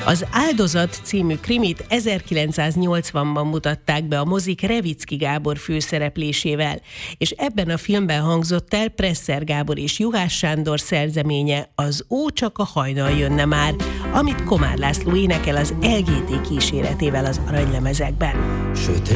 Az Áldozat című krimit 1980-ban mutatták be a mozik Revicki Gábor főszereplésével, és ebben a filmben hangzott el Presser Gábor és Juhász Sándor szerzeménye, az Ó, csak a hajnal jönne már, amit Komár László énekel az LGT kíséretével az Aranylemezekben. Sötét